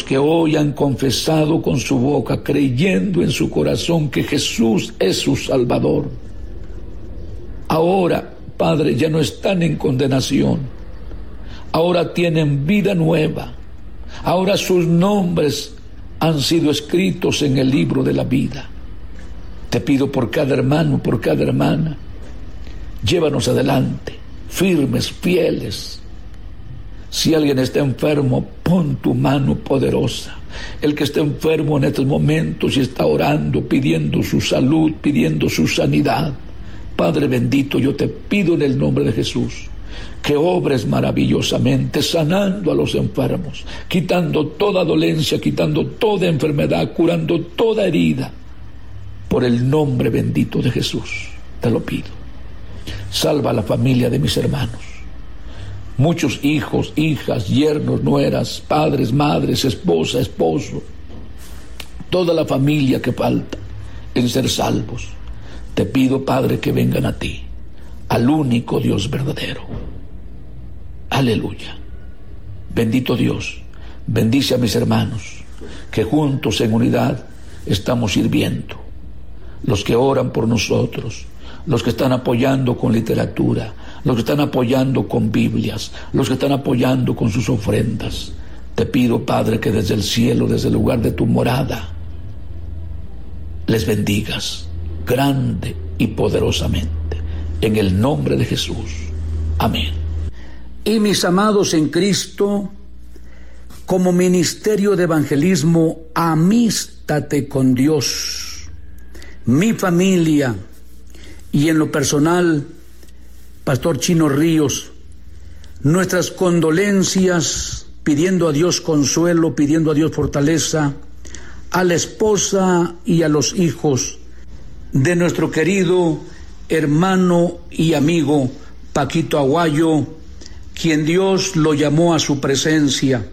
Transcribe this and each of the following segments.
que hoy han confesado con su boca, creyendo en su corazón que Jesús es su Salvador. Ahora, Padre, ya no están en condenación. Ahora tienen vida nueva. Ahora sus nombres han sido escritos en el libro de la vida. Te pido por cada hermano, por cada hermana, llévanos adelante, firmes, fieles. Si alguien está enfermo, pon tu mano poderosa. El que está enfermo en estos momentos y está orando, pidiendo su salud, pidiendo su sanidad. Padre bendito, yo te pido en el nombre de Jesús que obres maravillosamente, sanando a los enfermos, quitando toda dolencia, quitando toda enfermedad, curando toda herida. Por el nombre bendito de Jesús, te lo pido. Salva a la familia de mis hermanos. Muchos hijos, hijas, yernos, nueras, padres, madres, esposa, esposo. Toda la familia que falta en ser salvos. Te pido, Padre, que vengan a ti, al único Dios verdadero. Aleluya. Bendito Dios, bendice a mis hermanos, que juntos en unidad estamos sirviendo. Los que oran por nosotros, los que están apoyando con literatura, los que están apoyando con Biblias, los que están apoyando con sus ofrendas. Te pido, Padre, que desde el cielo, desde el lugar de tu morada, les bendigas grande y poderosamente, en el nombre de Jesús. Amén. Y mis amados en Cristo, como ministerio de evangelismo, amístate con Dios, mi familia y en lo personal, Pastor Chino Ríos, nuestras condolencias, pidiendo a Dios consuelo, pidiendo a Dios fortaleza, a la esposa y a los hijos de nuestro querido hermano y amigo Paquito Aguayo, quien Dios lo llamó a su presencia.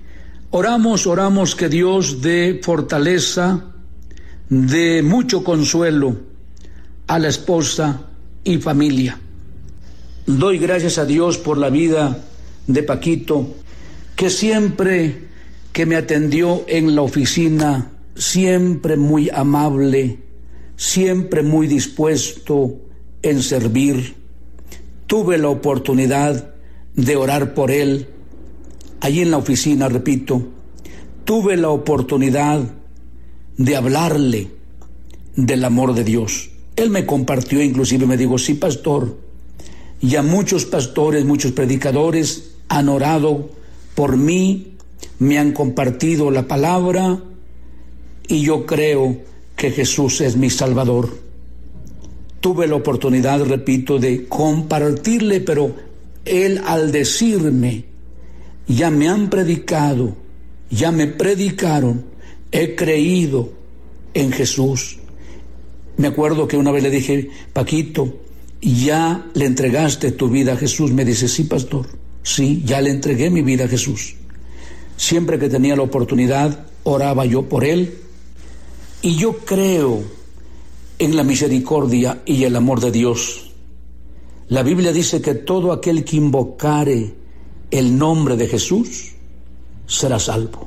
Oramos que Dios dé fortaleza, dé mucho consuelo a la esposa y familia. Doy gracias a Dios por la vida de Paquito, que siempre que me atendió en la oficina, siempre muy amable, siempre muy dispuesto en servir. Tuve la oportunidad de orar por él allí en la oficina, repito. Tuve la oportunidad de hablarle del amor de Dios. Él me compartió, inclusive me dijo, sí, pastor, ya muchos pastores, muchos predicadores han orado por mí, me han compartido la palabra y yo creo que Jesús es mi Salvador. Tuve la oportunidad, repito, de compartirle, pero él al decirme, ya me han predicado, ya me predicaron, he creído en Jesús. Me acuerdo que una vez le dije, Paquito, ¿ya le entregaste tu vida a Jesús? Me dice, sí, pastor, sí, ya le entregué mi vida a Jesús. Siempre que tenía la oportunidad, oraba yo por él. Y yo creo en la misericordia y el amor de Dios. La Biblia dice que todo aquel que invocare el nombre de Jesús será salvo.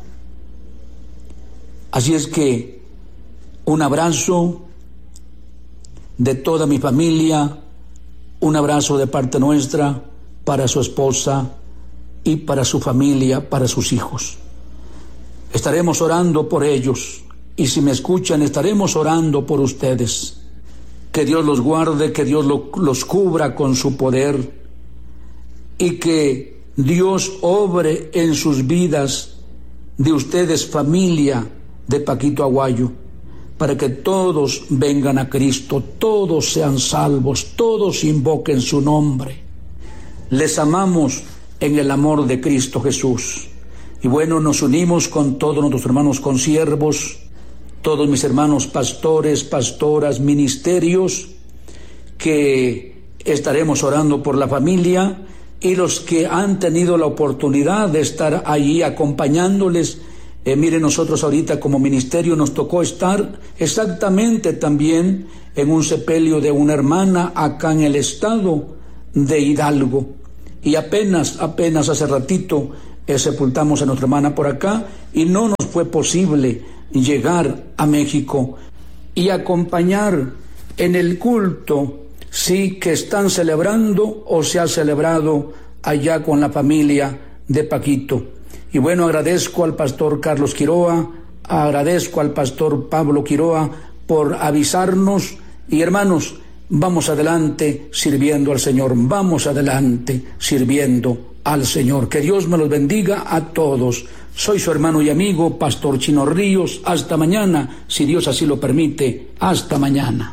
Así es que un abrazo de toda mi familia, un abrazo de parte nuestra para su esposa y para su familia, para sus hijos. Estaremos orando por ellos y si me escuchan, estaremos orando por ustedes. Que Dios los guarde, que Dios los cubra con su poder y que Dios obre en sus vidas de ustedes, familia de Paquito Aguayo, para que todos vengan a Cristo, todos sean salvos, todos invoquen su nombre. Les amamos en el amor de Cristo Jesús. Y bueno, nos unimos con todos nuestros hermanos consiervos, todos mis hermanos pastores, pastoras, ministerios, que estaremos orando por la familia y los que han tenido la oportunidad de estar allí acompañándoles. Miren, nosotros ahorita como ministerio nos tocó estar exactamente también en un sepelio de una hermana acá en el estado de Hidalgo. Y apenas hace ratito sepultamos a nuestra hermana por acá y no nos fue posible llegar a México y acompañar en el culto, sí, que están celebrando o se ha celebrado allá con la familia de Paquito. Y bueno, agradezco al pastor Carlos Quiroa, agradezco al pastor Pablo Quiroa por avisarnos. Y hermanos, vamos adelante sirviendo al Señor, vamos adelante sirviendo al Señor. Que Dios me los bendiga a todos. Soy su hermano y amigo, Pastor Chino Ríos. Hasta mañana, si Dios así lo permite. Hasta mañana.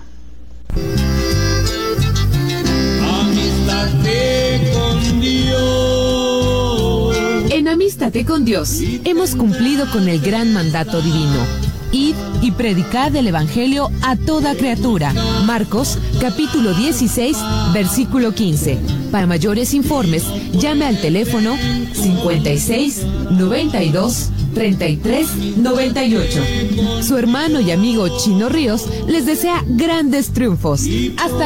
En Amístate con Dios, hemos cumplido con el gran mandato divino. Id y predicad el Evangelio a toda criatura. Marcos, capítulo 16, versículo 15. Para mayores informes, llame al teléfono 56 92 33 98. Su hermano y amigo Chino Ríos les desea grandes triunfos. Hasta